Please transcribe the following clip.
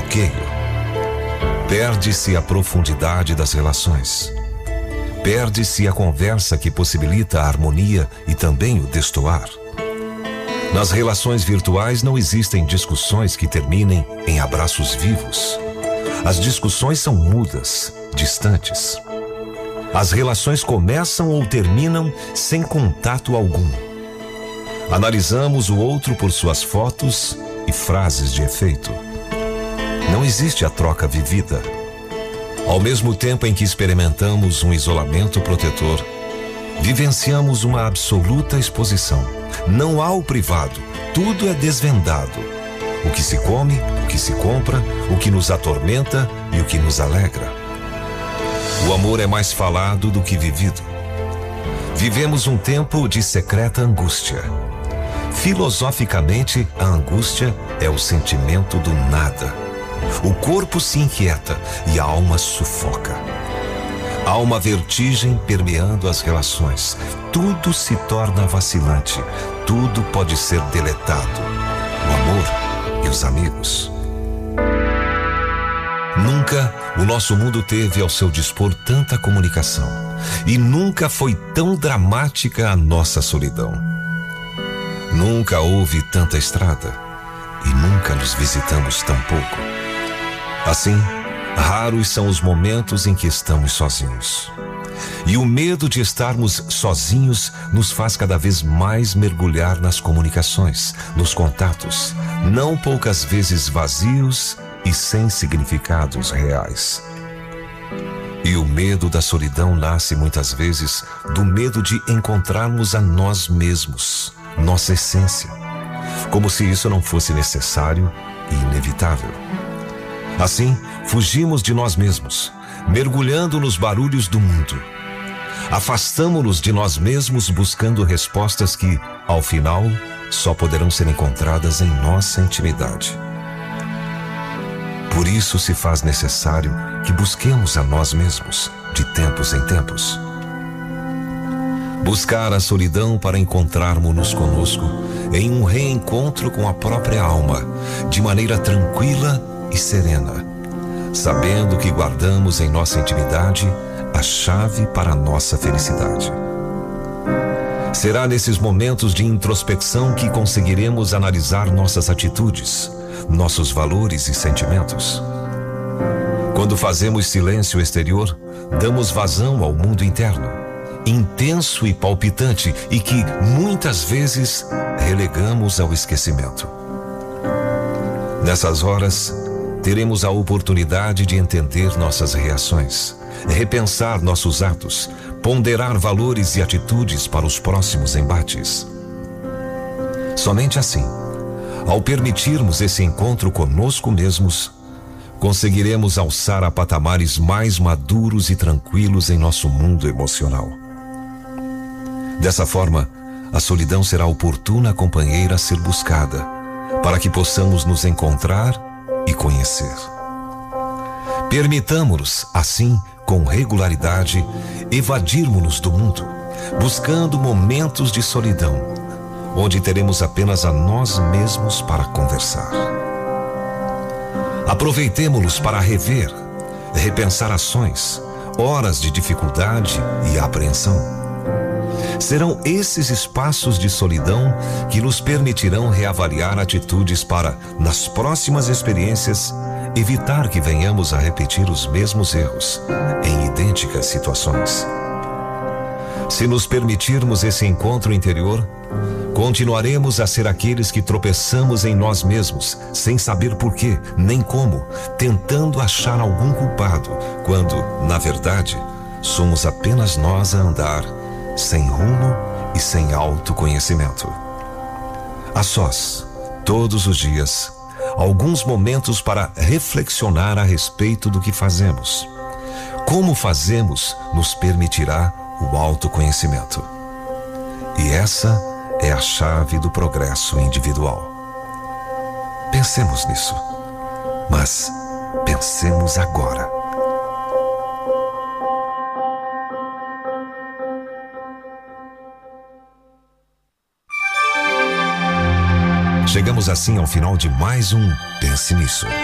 bloqueio. Perde-se a profundidade das relações. Perde-se a conversa que possibilita a harmonia e também o destoar. Nas relações virtuais não existem discussões que terminem em abraços vivos. As discussões são mudas, distantes. As relações começam ou terminam sem contato algum. Analisamos o outro por suas fotos e frases de efeito. Não existe a troca vivida. Ao mesmo tempo em que experimentamos um isolamento protetor, vivenciamos uma absoluta exposição. Não há o privado, tudo é desvendado. O que se come, o que se compra, o que nos atormenta e o que nos alegra. O amor é mais falado do que vivido. Vivemos um tempo de secreta angústia. Filosoficamente, a angústia é o sentimento do nada. O corpo se inquieta e a alma sufoca. Há uma vertigem permeando as relações. Tudo se torna vacilante. Tudo pode ser deletado. O amor e os amigos. Nunca o nosso mundo teve ao seu dispor tanta comunicação. E nunca foi tão dramática a nossa solidão. Nunca houve tanta estrada. E nunca nos visitamos tão pouco. Assim, raros são os momentos em que estamos sozinhos. E o medo de estarmos sozinhos nos faz cada vez mais mergulhar nas comunicações, nos contatos, não poucas vezes vazios e sem significados reais. E o medo da solidão nasce muitas vezes do medo de encontrarmos a nós mesmos, nossa essência, como se isso não fosse necessário e inevitável. Assim, fugimos de nós mesmos, mergulhando nos barulhos do mundo. Afastamo-nos de nós mesmos buscando respostas que, ao final, só poderão ser encontradas em nossa intimidade. Por isso se faz necessário que busquemos a nós mesmos, de tempos em tempos. Buscar a solidão para encontrarmos-nos conosco em um reencontro com a própria alma, de maneira tranquila e serena, sabendo que guardamos em nossa intimidade a chave para a nossa felicidade. Será nesses momentos de introspecção que conseguiremos analisar nossas atitudes, nossos valores e sentimentos. Quando fazemos silêncio exterior, damos vazão ao mundo interno, intenso e palpitante, e que muitas vezes relegamos ao esquecimento. Nessas horas, teremos a oportunidade de entender nossas reações, repensar nossos atos, ponderar valores e atitudes para os próximos embates. Somente assim, ao permitirmos esse encontro conosco mesmos, conseguiremos alçar a patamares mais maduros e tranquilos em nosso mundo emocional. Dessa forma, a solidão será a oportuna companheira a ser buscada, para que possamos nos encontrar e conhecer. Permitamo-nos, assim, com regularidade, evadirmos-nos do mundo, buscando momentos de solidão, onde teremos apenas a nós mesmos para conversar. Aproveitemo-los para rever, repensar ações, horas de dificuldade e apreensão. Serão esses espaços de solidão que nos permitirão reavaliar atitudes para, nas próximas experiências, evitar que venhamos a repetir os mesmos erros em idênticas situações. Se nos permitirmos esse encontro interior, continuaremos a ser aqueles que tropeçamos em nós mesmos, sem saber por quê, nem como, tentando achar algum culpado, quando, na verdade, somos apenas nós a andar, sem rumo e sem autoconhecimento. A sós, todos os dias, alguns momentos para reflexionar a respeito do que fazemos. Como fazemos nos permitirá o autoconhecimento. E essa é a chave do progresso individual. Pensemos nisso, mas pensemos agora. Chegamos assim ao final de mais um Pense Nisso.